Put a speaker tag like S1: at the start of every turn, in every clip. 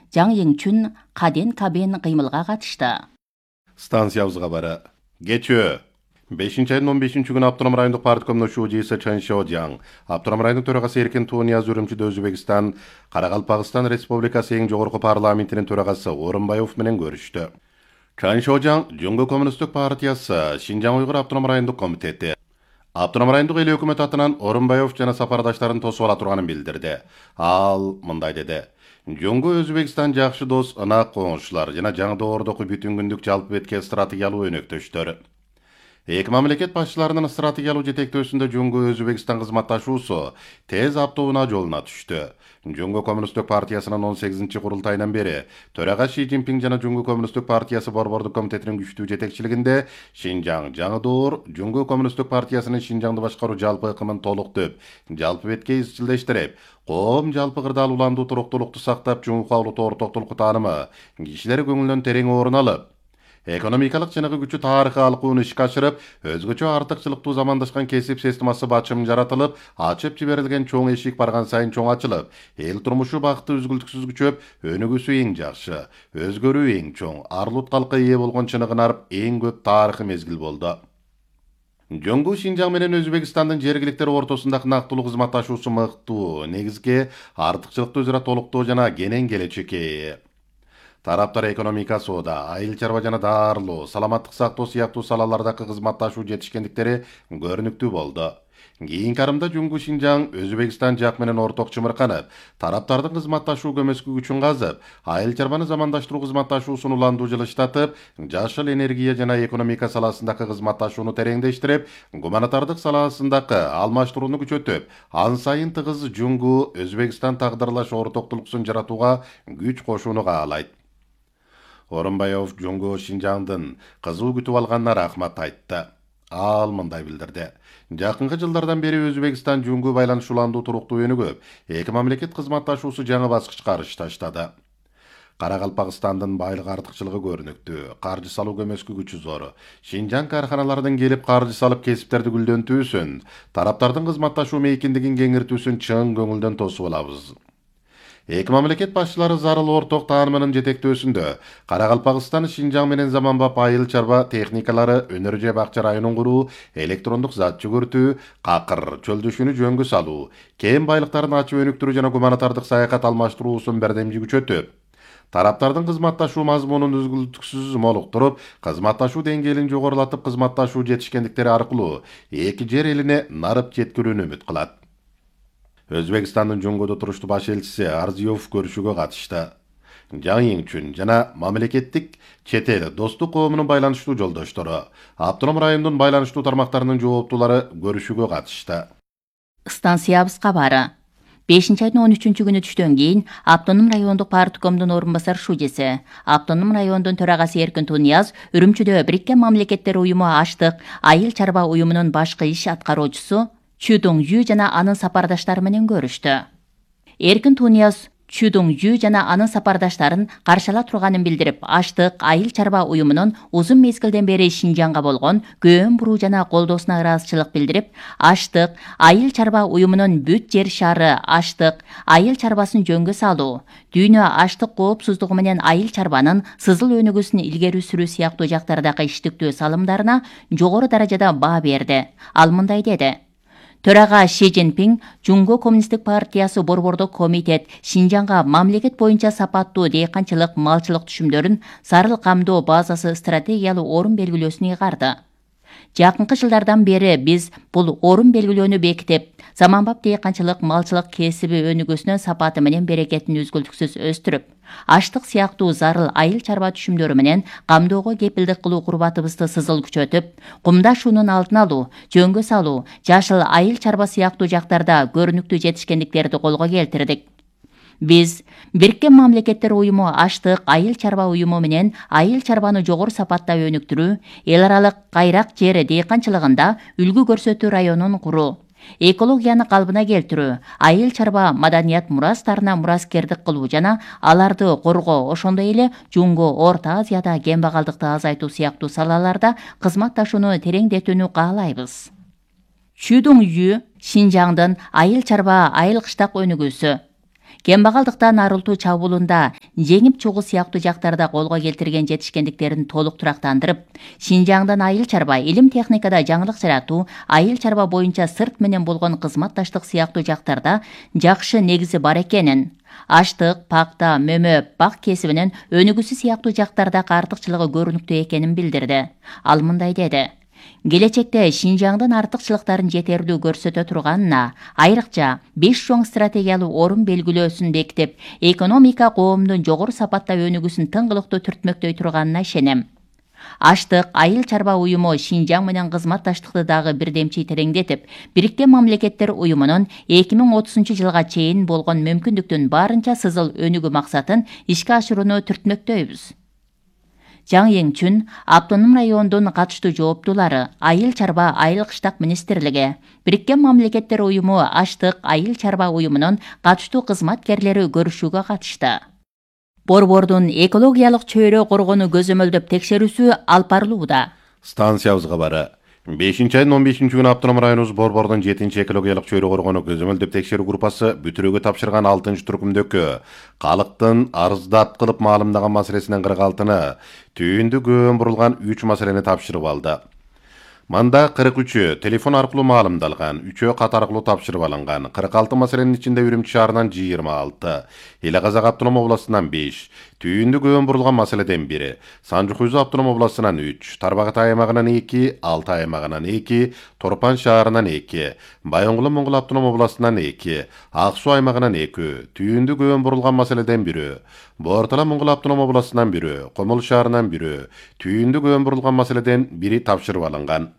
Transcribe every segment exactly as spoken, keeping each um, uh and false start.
S1: Жаң Еңчүн Каден Кабен кыймылга катышты.
S2: Станциябызга бара. Geçö. бешинчи айдын он бешинчи күнү Автоном райондук парткомдун шүүжүсү Чан Шожаң, Автоном райондук төрагасы Эркин Туунияз Үрүмчүдө Өзбекстан, Каракалпакстан Республикасы эң жогорку парламентинин төрагасы Орунбаев менен көрүштү. Чан Шожаң Жумгу Коммунисттик партиясы Шинжаң Уйгур Автоном райондук комитети Автоном райондук эл өкмөт атынан Орунбаев жана сапардаштарын тосуп ала турганын билдирди. Ал мындай деди: Жумгу Өзбекстан жакшы дос, ынак коңшулар жана жаңы доордогу бүтүн күндүк жалпы бетке стратегиялуу өнөктөштөр. Эки мамлекет башчыларынын стратегиялуу жетектөөсүндө Жумгу Өзбекстан кызматташуусу тез аптоуна жолуна түштү. Жумгу Коммунисттик партиясынын он сегизинчи курултайынан бери төрага Ши Цзиньпин жана Жумгу Коммунисттик партиясы борбордук комитетинин күчтүү жетекчилигинде Шинжаң жаңы доор Жумгу Коммунисттик партиясынын Шинжаңды башкаруу жалпы ыкымын толуктуп, жалпы бетке изчилдештирип, коом жалпы кырдаал уландуу туруктуулукту сактап, Жумгу алуу ортоктулук таанымы кишилер көңүлүнөн терең орун алып, экономикалык чыныгы күчү тарыхый алкууну ишке ашырып, өзгөчө артыкчылыктуу замандашкан кесип системасы бачым жаратылып, ачып жиберилген чоң эшик барган сайын чоң ачылып, эл турмушу бакыты үзгүлтүксүз күчөп, өнүгүүсү эң жакшы, өзгөрүү эң чоң, арлут калкка ээ болгон чыныгын арып эң көп тарыхый мезгил болду. Жумгу Шинжаң менен Өзбекстандын жергиликтер ортосундагы нактылуу кызматташуусу мыктуу, негизги артыкчылыкты өзара толуктоо жана кенен келечекке ээ. Тараптар экономика соода, айыл чарба жана даарылоо, саламаттык сактоо сыяктуу салалардагы кызматташуу жетишкендиктери көрүнүктүү болду. Кийинки карымда Жумгу Шинжаң Өзбекстан жак менен орток чымырканып, тараптардын кызматташуу көмөскү күчүн казып, айыл чарбаны замандаштыруу кызматташуусун уландуу жылыштатып, жашыл энергия жана экономика саласындагы кызматташууну тереңдештирип, гуманитардык саласындагы алмаштырууну күчөтүп, ан сайын тыгыз Жумгу Өзбекстан тагдырлаш ортоктулуксун жаратууга күч кошууну каалайт. Орунбаев Жумгу Шинжаңдын кызуу күтүп алганына рахмат айтты. Ал мындай билдирди: Жакынкы жылдардан бери Өзбекстан Жумгу байланыш уландуу туруктуу өнүгүп, эки мамлекет кызматташуусу жаңы баскычка арыш таштады. Каракалпакстандын байлык артыкчылыгы көрүнүктүү, каржы салуу көмөскү күчү зор. Шинжаң карханалардан келип каржы салып кесиптерди гүлдөнтүүсүн, тараптардын кызматташуу мейкиндигин кеңиртүүсүн чың көңүлдөн тосуп алабыз. Эки мамлекет башчылары зарыл орток таанымынын жетектөөсүндө Каракалпакстан Шинжаң менен заманбап айыл чарба техникалары, өнөр же бакча районун куруу, электрондук зат жүгүртүү, какыр чөлдөшүүнү жөнгө салуу, кен байлыктарын ачып өнүктүрүү жана гуманитардык саякат алмаштыруусун бердемжи күчөтүп, тараптардын кызматташуу мазмунун үзгүлтүксүз молуктуруп, кызматташуу деңгээлин жогорулатып, кызматташуу жетишкендиктери аркылуу эки жер элине нарып жеткирүүнү үмүт кылат. Өзбекстандын Жумгудо туруштуу баш элчиси Арзиев көрүшүүгө катышты. Жаң Еңчүн жана мамлекеттик чет эл достук коомунун байланыштуу жолдоштору, Автоном райондун байланыштуу тармактарынын жооптуулары көрүшүүгө катышты.
S1: Станциябызга бары. бешинчи айдын он үчүнчү күнү түштөн кийин Автоном райондук парткомдун орун басар шүүжеси, Автоном райондун төрагасы Эркин Туунияз Үрүмчүдө Бириккен Мамлекеттер уюму аштык айыл чарба уюмунун башкы иш аткаруучусу Чүдүң Ю жана анын сапардаштары менен көрүштү. Эркин Туунияз Чүдүң Ю жана анын сапардаштарын каршыла турганын билдирип, аштык айыл чарба уюмунун узун мезгилден бери Шинжаңга болгон көөн буруу жана колдоосуна ыраазычылык билдирип, аштык айыл чарба уюмунун бүт жер шары аштык айыл чарбасын жөнгө салуу, дүйнө аштык коопсуздугу менен айыл чарбанын сызыл өнүгүүсүн илгери сүрүү сыяктуу жактардагы иштиктүү салымдарына жогору даражада баа берди. Ал мындай деди: Төрага Ши Цзиньпин Жумгу Коммунисттик партиясы борбордук комитет Шинжаңга мамлекет боюнча сапаттуу дыйканчылык, малчылык түшүмдөрүн зарыл камдоо базасы стратегиялуу орун белгилөөсүн ыйгарды. Жакынкы жылдардан бери биз бул орун белгилөөнү бекитип, заманбап дыйканчылык, малчылык кесиби өнүгүүсүнө сапаты менен берекетин үзгүлтүксүз өстүрүп, аштык сыяктуу зарыл айыл чарба түшүмдөрү менен камдоого кепилдик кылуу курбатыбызды сызыл күчөтүп, кумдашуунун алдын алуу, жөнгө салуу, жашыл айыл чарба сыяктуу жактарда көрүнүктүү жетишкендиктерди колго келтирдик. Биз Бириккен Мамлекеттер уюму аштык айыл чарба уюму менен айыл чарбаны жогору сапатта өнүктүрүү, эл аралык кайрак жер дыйканчылыгында үлгү көрсөтүү районун куруу, экологияны калыбына келтирүү, айыл чарба маданият мурастарына мураскердик кылуу жана аларды коргоо, ошондой эле Жумгу Орто Азияда кембагалдыкты азайтуу сыяктуу салаларда кызматташууну тереңдетүүнү каалайбыз. Чүдүң Ю Шинжаңдын айыл чарба айыл кыштак өнүгүүсү. кембагалдыктан арылтуу чабуулунда жеңип чыгуу сыяктуу жактарда колго келтирген жетишкендиктерин толук турактандырып, Шинжаңдан айыл чарба, илим техникада жаңылык жаратуу, айыл чарба боюнча сырт менен болгон кызматташтык сыяктуу жактарда жакшы негизи бар экенин, аштык, пакта, мөмө, бак кесибинин өнүгүүсү сыяктуу жактардагы артыкчылыгы көрүнүктүү экенин билдирди. Ал мындай деди: келечекте Шинжаңдын артыкчылыктарын жетерлүү көрсөтө турганына, айрыкча беш чоң стратегиялуу орун белгилөөсүн бекитип, экономика коомдун жогору сапатта өнүгүүсүн тыңгылыктуу түртмөктөй турганына ишенем. Аштык айыл чарба уюму Шинжаң менен кызматташтыкты дагы бирдемчи тереңдетип, Бириккен Мамлекеттер уюмунун эки миң отузунчу жылга чейин болгон мүмкүндүктүн барынча сызыл өнүгүү максатын ишке ашырууну түртмөктөйбүз. Жаң Еңчүн Автоном райондун катыштуу жооптуулары, айыл чарба айыл кыштак министрлиги, Бириккен Мамлекеттер уюму аштык айыл чарба уюмунун катыштуу кызматкерлери көрүшүүгө катышты. Борбордун экологиялык чөйрө коргонуу көзөмөлдөп текшерүүсү алып барылууда.
S2: Станциябызга бары. бешинчи айдын он бешинчи күнү Автоном районубуз Борбордун жетинчи экологиялык чөйрө коргонуу көзөмөлдөп текшерүү группасы бүтүрүүгө тапшырган алтынчы түркүмдөгкө калктын арыздат кылып маалымдаган маселесинен кырк алтыны, түйүндү көөн бурулган үч маселени тапшырып алды. Манда кырк үчү телефон аркылуу маалымдалган, үчөө кат аркылуу тапшырып алынган, кырк алты маселенин ичинде Үрүмчү шаарынан жыйырма алты, Эле Казак автоном областынан беш, түйүндү көөн бурулган маселеден бири, Санжы-Куйзу автоном областынан үч, Тарбагытай аймагынан эки, Алтай аймагынан эки, Торпан шаарынан эки, Байоңгулу-Моңгул автоном областынан эки, Ак Суу аймагынан эки, түйүндү көөн бурулган маселеден бири, Бортала-Моңгул автоном областынан бири, Комол шаарынан бири, түйүндү көөн бурулган маселеден бири тапшырып алынган.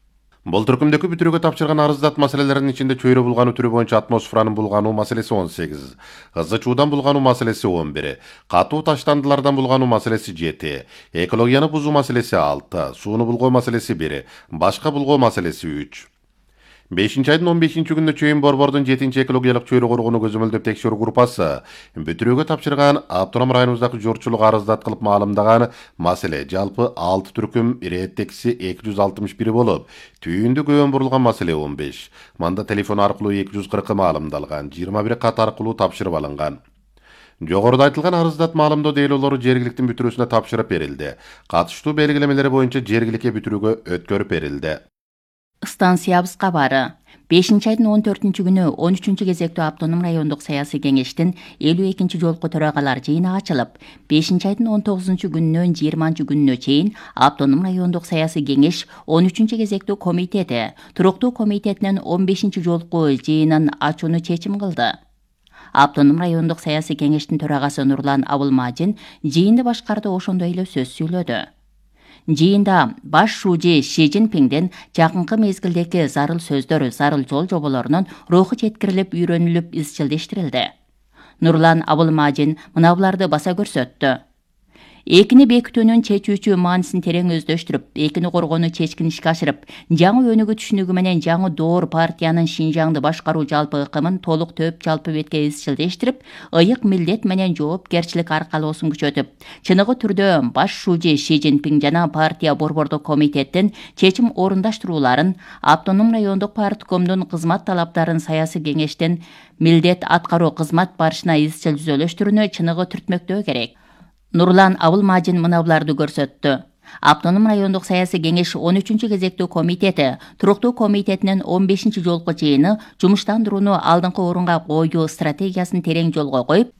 S2: Бул түркүмдөгү бүтүрүүгө тапшырган арыздат маселелеринин ичинде чөйрө булгануу түрү боюнча атмосферанын булгануу маселеси он сегиз, ызы чуудан булгануу маселеси он бир, катуу таштандылардан булгануу маселеси жети, экологияны бузуу маселеси алты, сууну булгоо маселеси бир, башка булгоо маселеси үч. бешинчи айдын он бешинчи күнүнө чейин Борбордун жетинчи экологиялык чөйрө коргонуу көзөмөлдөп текшерүү группасы бүтүрүүгө тапшырган Автоном районубуздагы журтчулук арыздат кылып маалымдаган маселе жалпы алты түркүм ирээттекси эки жүз алтымыш бир болуп, түйүндү көөн бурулган маселе он беш, манда телефон аркылуу эки жүз кыркы маалымдалган, жыйырма бир кат аркылуу тапшырып алынган. Жогоруда айтылган арыздат маалымдоо дейлоолору жергиликтин бүтүрүүсүнө тапшырып берилди. Катыштуу белгилемелери боюнча жергиликке бүтүрүүгө өткөрүп берилди.
S1: Станциябызга бары. бешинчи айдын он төртүнчү күнү он үчүнчү кезектүү Автоном райондук саясий кеңештин элүү экинчи жолку төрагалар жыйыны ачылып, бешинчи айдын он тогузунчу күнүнөн жыйырманчы күнүнө чейин Автоном райондук саясий кеңеш он үчүнчү кезектүү комитети, туруктуу комитетинин он бешинчи жолку жыйынын ачууну чечим кылды. Автоном райондук саясий кеңештин төрагасы Нурлан Абылмажин жыйынды башкарды, ошондой эле сөз сүйлөдү. Жыйында баш шужи Ши Цзиньпиңдин жакынкы мезгилдеги зарыл сөздөр, зарыл жол жоболорунун руху жеткирилип, үйрөнүлүп, изчилдештирилди. Нурлан Абылмажин мына буларды баса көрсөттү. Экини бекитүүнүн чечүүчү маанисин терең өздөштүрүп, экини коргонуу чечкин ишке ашырып, жаңы өнүгүү түшүнүгү менен жаңы доор партиянын Шинжаңды башкаруу жалпы ыкымын толук төп жалпы бетке изчилдештирип, ыйык милдет менен жоопкерчилик аркалоосун күчөтүп, чыныгы түрдө баш шужи Ши Цзиньпиң жана партия борбордук комитеттин чечим орундаштырууларын, Автоном райондук парткомдун кызмат талаптарын саясий кеңештин милдет аткаруу кызмат барышына изчил түзөлүштүрүүнү чыныгы түртмөктөө керек. Нурлан Абылмажин мына буларды көрсөттү. Автоном райондук саясий кеңеш он үчүнчү кезектүү комитети, туруктуу комитетинин он бешинчи жолку жыйыны жумуштандырууну алдыңкы орунга коюу стратегиясын терең жолго коюп,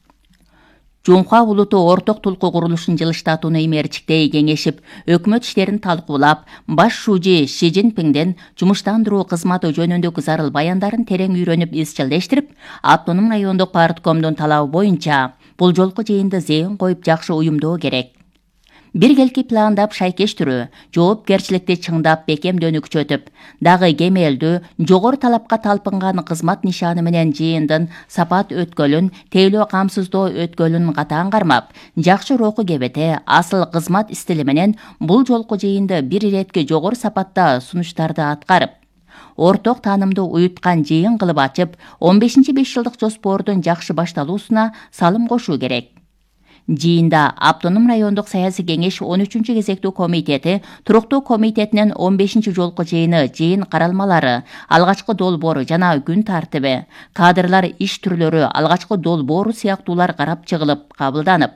S1: Жумха улуту орток тулку курулушун жылыштатууну имерчиктей кеңешип, өкмөт иштерин талкуулап, баш шужи Ши Цзиньпиңдин жумуштандыруу кызматы жөнүндөгү зарыл баяндарын терең үйрөнүп, изчилдештирип, Автоном райондук парткомдун талабы боюнча бул жолку жыйынды зээн коюп жакшы уюмдоо керек. Биргелки пландап шайкештирүү, жоопкерчиликти чыңдап, бекемдөөнү күчөтүп, дагы кемелдүү, жогору талапка талпынган кызмат нишаны менен жыйындын сапат өткөлүн, тейлөө камсыздоо өткөлүн катаан кармап, жакшы руху кебете, асыл кызмат стили менен бул жолку жыйынды бир иретке жогору сапатта сунуштарды аткарып, орток таанымды уюткан жыйын кылып ачып, он бешинчи беш жылдык жоспордун жакшы башталуусуна салым кошуу керек. Жыйында Автоном райондук саясий кеңеш он үчүнчү кезектүү комитети, туруктуу комитетинин он бешинчи жолку жыйыны, жыйын каралмалары, алгачкы долбоору жана күн тартиби, кадрлар иш түрлөрү, алгачкы долбоору сыяктуулар карап чыгылып, кабылданып,